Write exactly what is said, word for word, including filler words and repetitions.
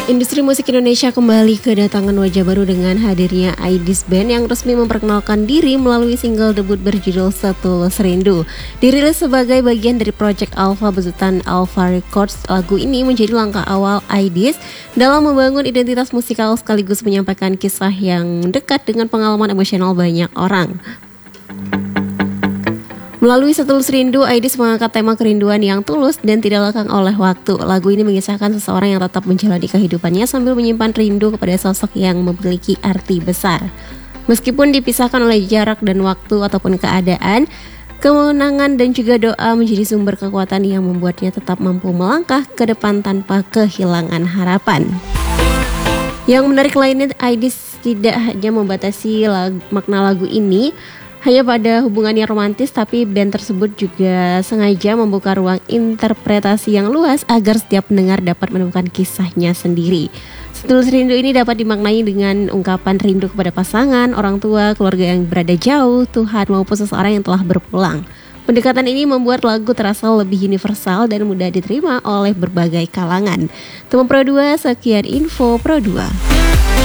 Industri musik Indonesia kembali kedatangan wajah baru dengan hadirnya Aidis Band yang resmi memperkenalkan diri melalui single debut berjudul Setulus Rindu. Dirilis sebagai bagian dari Project Alpha besutan Alpha Records, lagu ini menjadi langkah awal Aidis dalam membangun identitas musikal sekaligus menyampaikan kisah yang dekat dengan pengalaman emosional banyak orang. Melalui Setulus Rindu, Aidis mengangkat tema kerinduan yang tulus dan tidak lekang oleh waktu. Lagu ini mengisahkan seseorang yang tetap menjalani kehidupannya sambil menyimpan rindu kepada sosok yang memiliki arti besar. Meskipun dipisahkan oleh jarak dan waktu ataupun keadaan, kemenangan dan juga doa menjadi sumber kekuatan yang membuatnya tetap mampu melangkah ke depan tanpa kehilangan harapan. Yang menarik lainnya, Aidis tidak hanya membatasi lag- makna lagu ini hanya pada hubungan yang romantis, tapi band tersebut juga sengaja membuka ruang interpretasi yang luas agar setiap pendengar dapat menemukan kisahnya sendiri. Setulus Rindu ini dapat dimaknai dengan ungkapan rindu kepada pasangan, orang tua, keluarga yang berada jauh, Tuhan maupun seseorang yang telah berpulang. Pendekatan ini membuat lagu terasa lebih universal dan mudah diterima oleh berbagai kalangan. Teman Pro dua, sekian info Pro dua.